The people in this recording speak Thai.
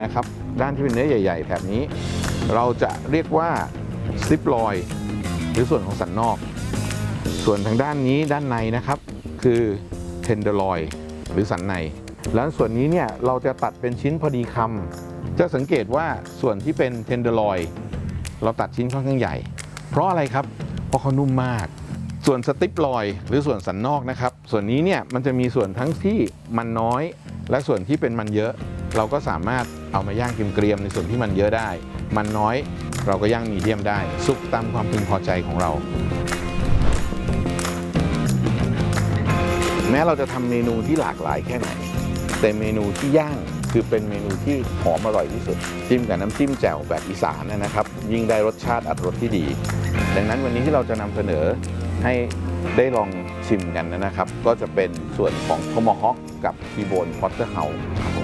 นะครับด้านที่เป็นเนื้อใหญ่ๆแถบนี้เราจะเรียกว่าสติปลอยหรือส่วนของสันนอกส่วนทางด้านนี้ด้านในนะครับคือเทนเดอร์ลอยหรือสันในแล้วส่วนนี้เนี่ยเราจะตัดเป็นชิ้นพอดีคำจะสังเกตว่าส่วนที่เป็นเทนเดอร์ลอยเราตัดชิ้นค่อนข้างใหญ่เพราะอะไรครับเพราะเขานุ่มมากส่วนสติปลอยหรือส่วนสันนอกนะครับส่วนนี้เนี่ยมันจะมีส่วนทั้งที่มันน้อยและส่วนที่เป็นมันเยอะเราก็สามารถเอามาย่างเกรียมๆในส่วนที่มันเยอะได้มันน้อยเราก็ย่างมีเดียมได้สุกตามความพึงพอใจของเราแม้เราจะทำเมนูที่หลากหลายแค่ไหนแต่เมนูที่ย่างคือเป็นเมนูที่หอมอร่อยที่สุดจิ้มกับน้ำจิ้มแจ่วแบบอีสานนะครับยิ่งได้รสชาติอรรถรสที่ดีดังนั้นวันนี้ที่เราจะนำเสนอให้ได้ลองชิมกันนะครับก็จะเป็นส่วนของโทมาฮอกกับทีโบนพอตเตอร์เฮาส์